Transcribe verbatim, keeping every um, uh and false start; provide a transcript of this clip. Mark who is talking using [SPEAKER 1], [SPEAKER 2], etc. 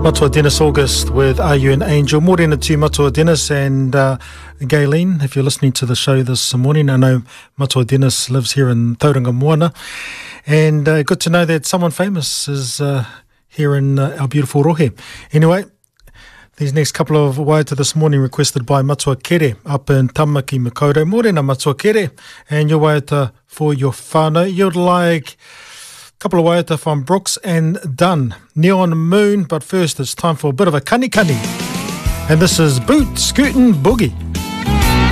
[SPEAKER 1] Matua Dennis August with Are You an Angel? Morena to Matua Dennis and uh, Gayleen, if you're listening to the show this morning. I know Matua Dennis lives here in Tauranga Moana, and uh, good to know that someone famous is uh, here in uh, our beautiful Rohe. Anyway, these next couple of waiata this morning requested by Matua Kere up in Tamaki Makaurau. Morena Matua Kere, and your waiata for your whānau. You'd like couple of waiata from Brooks and Dunn. Neon Moon, but first it's time for a bit of a kani kani. And this is Boot Scootin' Boogie.